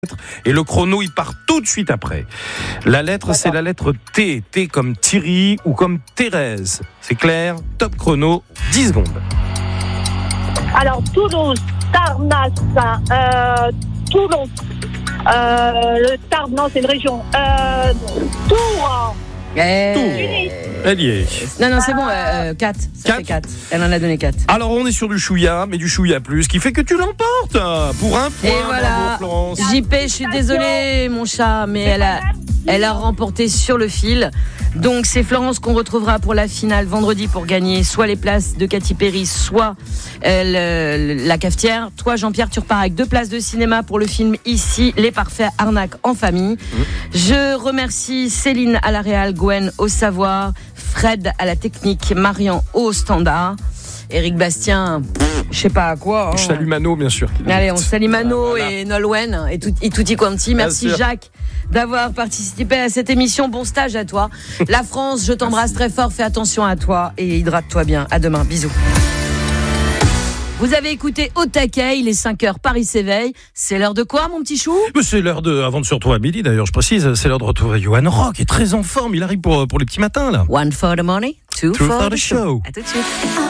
Et le chrono, il part tout de suite après. La lettre, c'est la lettre T. T comme Thierry ou comme Thérèse. C'est clair? Top chrono, 10 secondes. Alors, Toulouse, Tarnas, Toulon, le Tarn, non, c'est une région. Tours. Elle y est. Non, c'est bon, 4. Ça fait 4. Elle en a donné 4. Alors, on est sur du chouïa, mais du chouïa plus, ce qui fait que tu l'emportes pour un point. Et voilà, bravo, Florence. JP, je suis désolée, mon chat, mais elle a remporté sur le fil. Donc, c'est Florence qu'on retrouvera pour la finale vendredi pour gagner soit les places de Katy Perry, soit la cafetière. Toi, Jean-Pierre, tu repars avec 2 places de cinéma pour le film Ici, les parfaits arnaques en famille. Je remercie Céline à la réal, Gwen au savoir, Fred à la technique, Marian au standard, Éric Bastien, je sais pas à quoi. Je salue Mano, bien sûr. Allez, on salue Mano voilà. Et Nolwenn et tutti quanti. Merci Jacques d'avoir participé à cette émission. Bon stage à toi. La France, je t'embrasse très fort. Fais attention à toi et hydrate-toi bien. À demain. Bisous. Vous avez écouté Au taquet, il est 5h, Paris s'éveille. C'est l'heure de quoi, mon petit chou? C'est l'heure avant de se retrouver à midi, d'ailleurs, je précise, c'est l'heure de retrouver Johan Rock, qui est très en forme, il arrive pour les petits matins, là. 1 for the money, 2 for the show. À tout de suite.